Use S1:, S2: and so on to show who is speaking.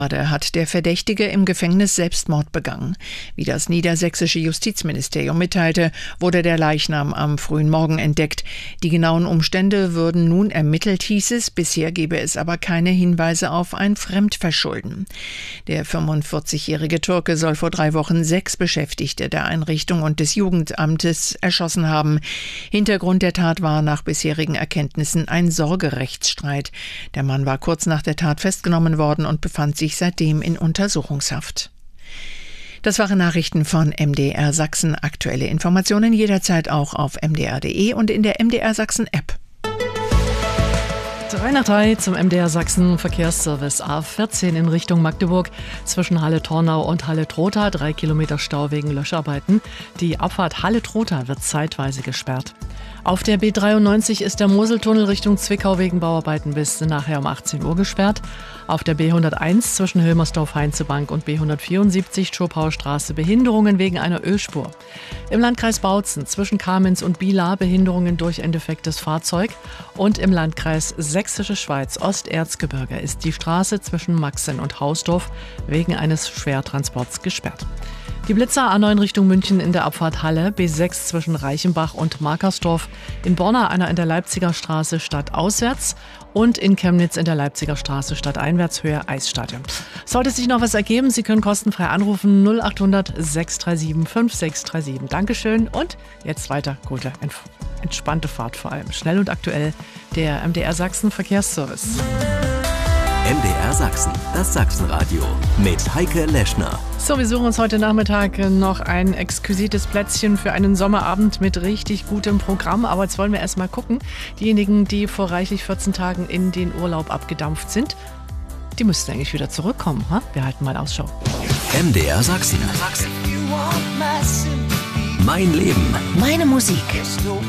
S1: Hat der Verdächtige im Gefängnis Selbstmord begangen. Wie das niedersächsische Justizministerium mitteilte, wurde der Leichnam am frühen Morgen entdeckt. Die genauen Umstände würden nun ermittelt, hieß es. Bisher gebe es aber keine Hinweise auf ein Fremdverschulden. Der 45-jährige Türke soll vor 3 Wochen 6 Beschäftigte der Einrichtung und des Jugendamtes erschossen haben. Hintergrund der Tat war nach bisherigen Erkenntnissen ein Sorgerechtsstreit. Der Mann war kurz nach der Tat festgenommen worden und befand sich seitdem in Untersuchungshaft. Das waren Nachrichten von MDR Sachsen. Aktuelle Informationen jederzeit auch auf mdr.de und in der MDR Sachsen App.
S2: 3 nach 3 zum MDR Sachsen Verkehrsservice A14 in Richtung Magdeburg zwischen Halle-Tornau und Halle-Trotha. 3 Kilometer Stau wegen Löscharbeiten. Die Abfahrt Halle-Trotha wird zeitweise gesperrt. Auf der B93 ist der Moseltunnel Richtung Zwickau wegen Bauarbeiten bis nachher um 18 Uhr gesperrt. Auf der B101 zwischen Hülmersdorf-Heinzebank und B174 Schopaustraße Behinderungen wegen einer Ölspur. Im Landkreis Bautzen zwischen Kamenz und Bielar Behinderungen durch ein defektes Fahrzeug. Und im Landkreis Sächsische Schweiz Osterzgebirge ist die Straße zwischen Maxen und Hausdorf wegen eines Schwertransports gesperrt. Die Blitzer A9 Richtung München in der Abfahrt Halle, B6 zwischen Reichenbach und Markersdorf, in Borna einer in der Leipziger Straße stadtauswärts und in Chemnitz in der Leipziger Straße stadteinwärts Höhe Eisstadion. Sollte sich noch was ergeben, Sie können kostenfrei anrufen 0800 637 5637. Dankeschön und jetzt weiter gute, entspannte Fahrt vor allem. Schnell und aktuell der MDR Sachsen Verkehrsservice.
S3: MDR Sachsen, das Sachsenradio mit Heike Leschner.
S2: So, wir suchen uns heute Nachmittag noch ein exquisites Plätzchen für einen Sommerabend mit richtig gutem Programm. Aber jetzt wollen wir erst mal gucken. Diejenigen, die vor reichlich 14 Tagen in den Urlaub abgedampft sind, die müssten eigentlich wieder zurückkommen. Ha? Wir halten mal Ausschau.
S3: MDR Sachsen. Mein Leben.
S4: Meine Musik.